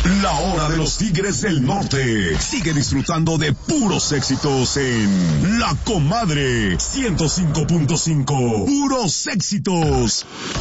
La hora de los Tigres del Norte. Sigue disfrutando de puros éxitos en La Comadre 105.5. Puros éxitos.